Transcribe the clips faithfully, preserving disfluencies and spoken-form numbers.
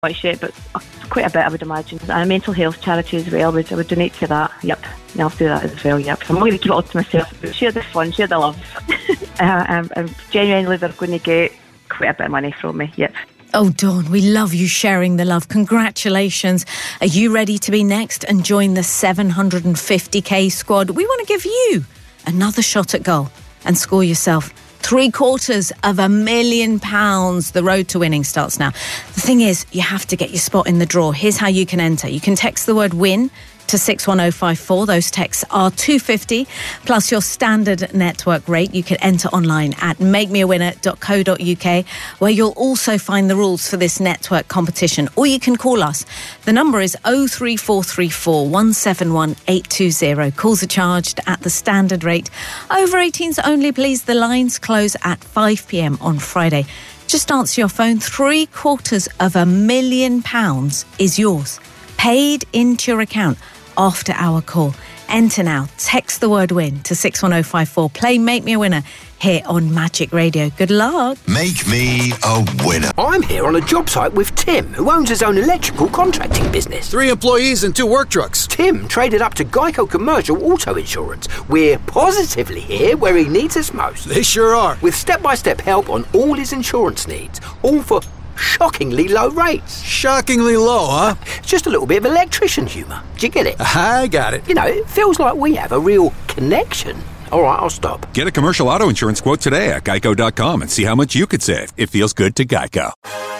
much yet, but quite a bit, I would imagine. And a mental health charity as well. I would, I would donate to that. Yep. And I'll do that as well. Yep. So I'm not going to keep it all to myself. But share the fun, share the love. uh, I'm, I'm genuinely, they're going to get quite a bit of money from me. Yep. Oh, Dawn, we love you sharing the love. Congratulations. Are you ready to be next and join the seven hundred fifty k squad? We want to give you another shot at goal and score yourself three quarters of a million pounds. The road to winning starts now. The thing is, you have to get your spot in the draw. Here's how you can enter. You can text the word win to six one oh five four. Those texts are two pounds fifty plus your standard network rate. You can enter online at make me a winner dot co dot uk, where you'll also find the rules for this network competition. Or you can call us. The number is oh three four three four, one seven one, eight two zero. Calls are charged at the standard rate. Over eighteens only, please. The lines close at five p.m. on Friday. Just answer your phone. Three quarters of a million pounds is yours, paid into your account after our call. Enter now. Text the word win to six one oh five four. Play Make Me a Winner here on Magic Radio. Good luck. Make me a winner. I'm here on a job site with Tim, who owns his own electrical contracting business. Three employees and two work trucks. Tim traded up to Geico Commercial Auto Insurance. We're positively here where he needs us most. They sure are. With step-by-step help on all his insurance needs. All for shockingly low rates. Shockingly low, huh? Just a little bit of electrician humour. Do you get it? I got it. You know, it feels like we have a real connection. All right, I'll stop. Get a commercial auto insurance quote today at geico dot com and see how much you could save. It feels good to Geico.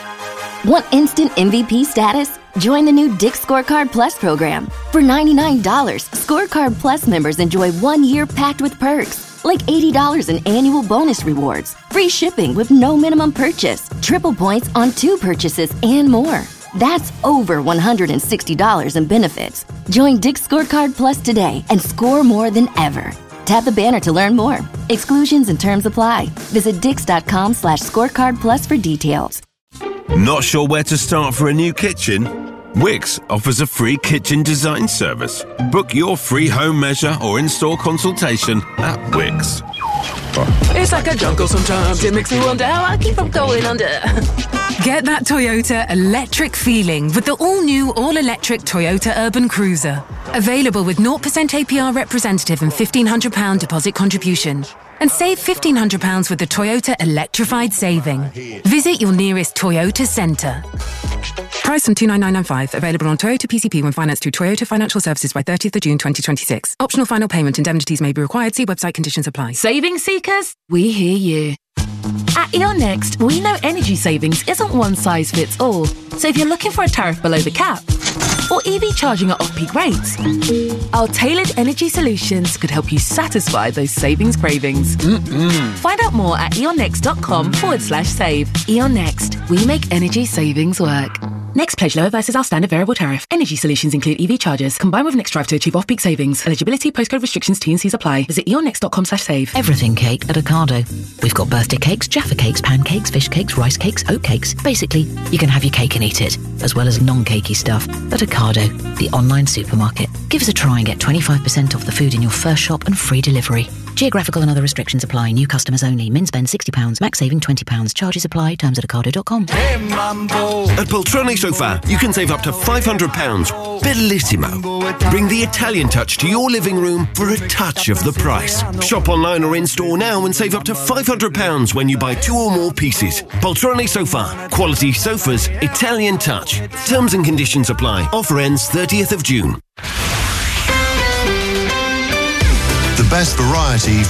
Want instant M V P status? Join the new Dick's Scorecard Plus program. For ninety-nine dollars, Scorecard Plus members enjoy one year packed with perks, like eighty dollars in annual bonus rewards, free shipping with no minimum purchase, triple points on two purchases, and more. That's over one hundred sixty dollars in benefits. Join Dick's Scorecard Plus today and score more than ever. Tap the banner to learn more. Exclusions and terms apply. Visit dix.com slash scorecard plus for details. Not sure where to start for a new kitchen? Wix offers a free kitchen design service. Book your free home measure or in-store consultation at Wix. It's like a jungle sometimes. It makes me wonder how I keep from going under. Get that Toyota electric feeling with the all-new, all-electric Toyota Urban Cruiser. Available with zero percent A P R representative and fifteen hundred pounds deposit contribution. And save fifteen hundred pounds with the Toyota Electrified Saving. Visit your nearest Toyota centre. Price from two nine nine nine five. Available on Toyota P C P when financed through Toyota Financial Services by thirtieth of June twenty twenty-six. Optional final payment indemnities may be required. See website conditions apply. Saving seekers, we hear you. At E O N Next, we know energy savings isn't one size fits all. So if you're looking for a tariff below the cap, or E V charging at off-peak rates, our tailored energy solutions could help you satisfy those savings cravings. Mm-mm. Find out more at eonnext.com forward slash save. E O N Next, we make energy savings work. Next pledge lower versus our standard variable tariff. Energy solutions include E V chargers. Combined with Next Drive to achieve off-peak savings. Eligibility, postcode restrictions, T and C's apply. Visit eonnext.com slash save. Everything cake at Ocado. We've got birthday cakes, Jaffa cakes, pancakes, fish cakes, rice cakes, oat cakes. Basically, you can have your cake and eat it, as well as non-cakey stuff at Ocado, the online supermarket. Give us a try and get twenty-five percent off the food in your first shop and free delivery. Geographical and other restrictions apply. New customers only. Min spend sixty pounds. Max saving twenty pounds. Charges apply. Terms at ocado dot com. Hey, Mambo. At Poltrone Sofa, you can save up to five hundred pounds. Bellissimo. Bring the Italian touch to your living room for a touch of the price. Shop online or in-store now and save up to five hundred pounds when you buy two or more pieces. Poltrone Sofa. Quality sofas. Italian touch. Terms and conditions apply. Offer ends thirtieth of June. The best variety